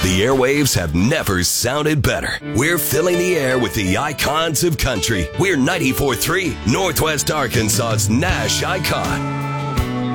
The airwaves have never sounded better. We're filling the air with the icons of country. We're 94.3, Northwest Arkansas's Nash icon.